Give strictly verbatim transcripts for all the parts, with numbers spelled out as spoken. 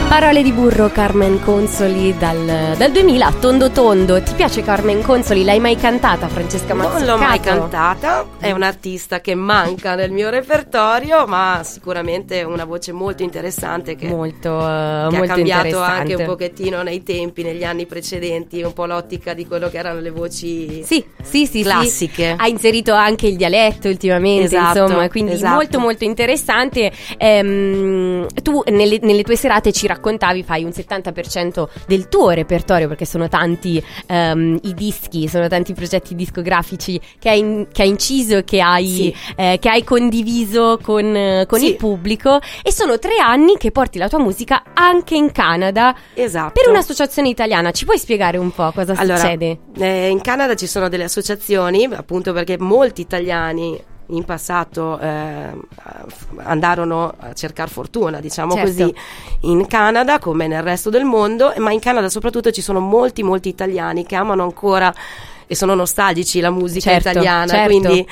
Parole di burro, Carmen Consoli dal, dal duemila, tondo tondo. Ti piace Carmen Consoli? L'hai mai cantata, Francesca Mazzucato? Non l'ho mai cantata, è un'artista che manca nel mio repertorio, ma sicuramente una voce molto interessante che, molto, uh, che molto ha cambiato interessante. Anche un pochettino nei tempi, negli anni precedenti, un po' l'ottica di quello che erano le voci sì, sì, sì, classiche. Sì. Ha inserito anche il dialetto ultimamente, esatto, insomma, quindi esatto. molto molto interessante. Ehm, tu nelle, nelle tue serate ci raccontavi, fai un settanta per cento del tuo repertorio, perché sono tanti um, i dischi, sono tanti i progetti discografici che hai, in, che hai inciso, che hai, sì. eh, che hai condiviso con, con sì. il pubblico, e sono tre anni che porti la tua musica anche in Canada, esatto. per un'associazione italiana. Ci puoi spiegare un po' cosa allora, succede? Eh, in Canada ci sono delle associazioni, appunto perché molti italiani in passato eh, andarono a cercare fortuna, diciamo certo. così, in Canada come nel resto del mondo, ma in Canada soprattutto ci sono molti molti italiani che amano ancora e sono nostalgici la musica certo, italiana, certo. quindi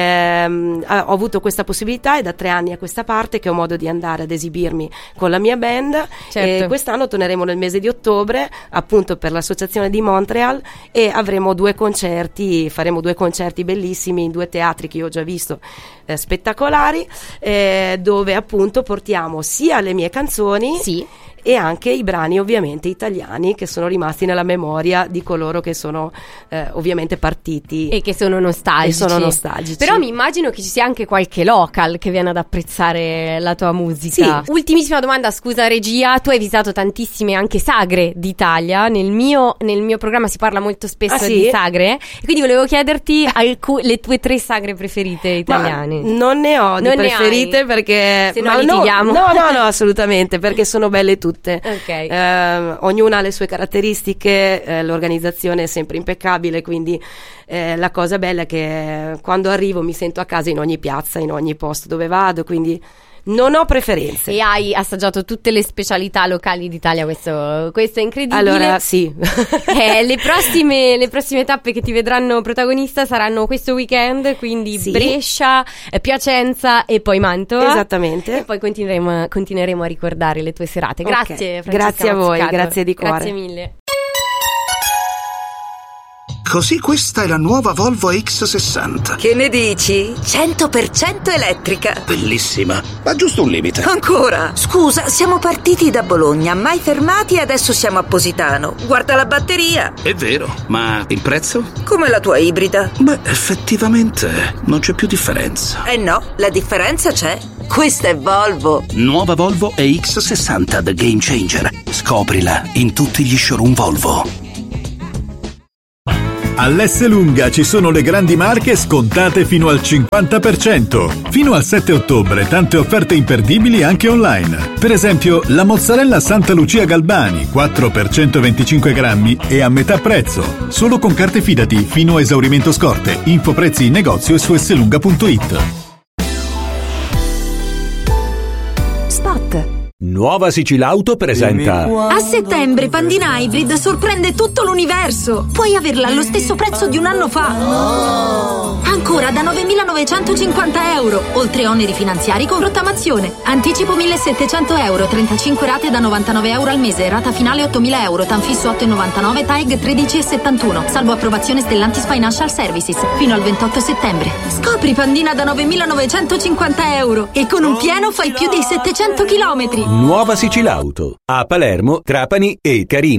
ehm, ho avuto questa possibilità, e da tre anni a questa parte che ho modo di andare ad esibirmi con la mia band, certo. e quest'anno torneremo nel mese di ottobre appunto per l'associazione di Montreal, e avremo due concerti, faremo due concerti bellissimi in due teatri che io ho già visto, eh, spettacolari, eh, dove appunto portiamo sia le mie canzoni sì. e anche i brani ovviamente italiani che sono rimasti nella memoria di coloro che sono eh, ovviamente partiti e che sono nostalgici. E sono nostalgici. Però mi immagino che ci sia anche qualche local che viene ad apprezzare la tua musica. Sì. Ultimissima domanda, scusa regia, tu hai visitato tantissime anche sagre d'Italia. Nel mio, nel mio programma si parla molto spesso ah, sì? di sagre, e quindi volevo chiederti alcu- le tue tre sagre preferite italiane. Ma non ne ho di non preferite, perché se no ma litighiamo. No, no, no, no, assolutamente, perché sono belle tutte. Okay. Eh, ognuna ha le sue caratteristiche, eh, l'organizzazione è sempre impeccabile, quindi eh, la cosa bella è che quando arrivo mi sento a casa in ogni piazza, in ogni posto dove vado, quindi non ho preferenze. E hai assaggiato tutte le specialità locali d'Italia, questo, questo è incredibile. Allora sì. eh, le, prossime, le prossime tappe che ti vedranno protagonista saranno questo weekend, quindi sì. Brescia, eh, Piacenza e poi Mantova. Esattamente. E poi continueremo, continueremo a ricordare le tue serate. Grazie, okay. Francesca Grazie a voi, Mazzucato. grazie di cuore. Grazie mille. Così questa è la nuova Volvo X sessanta. Che ne dici? cento per cento elettrica. Bellissima, ma giusto un limite. Ancora? Scusa, siamo partiti da Bologna, mai fermati, e adesso siamo a Positano. Guarda la batteria. È vero, ma il prezzo? Come la tua ibrida. Beh, effettivamente non c'è più differenza. Eh no, la differenza c'è. Questa è Volvo. Nuova Volvo E X sessanta The Game Changer. Scoprila in tutti gli showroom Volvo. All'Esselunga ci sono le grandi marche scontate fino al cinquanta per cento. Fino al sette ottobre tante offerte imperdibili anche online. Per esempio la mozzarella Santa Lucia Galbani quattro per centoventicinque grammi e a metà prezzo. Solo con carte Fidati fino a esaurimento scorte. Info prezzi in negozio e su esselunga punto it. Spot. Nuova Sicilauto presenta. A settembre Pandina Hybrid sorprende tutto l'universo. Puoi averla allo stesso prezzo di un anno fa. Ancora da novemilanovecentocinquanta euro. Oltre oneri finanziari con rottamazione. Anticipo millesettecento euro. trentacinque rate da novantanove euro al mese. Rata finale ottomila euro. Tanfisso otto virgola novantanove. T A E G tredici virgola settantuno. Salvo approvazione Stellantis Financial Services. Fino al ventotto settembre. Scopri Pandina da novemilanovecentocinquanta euro. E con un pieno fai più di settecento chilometri. Nuova Sicilauto a Palermo, Trapani e Carini.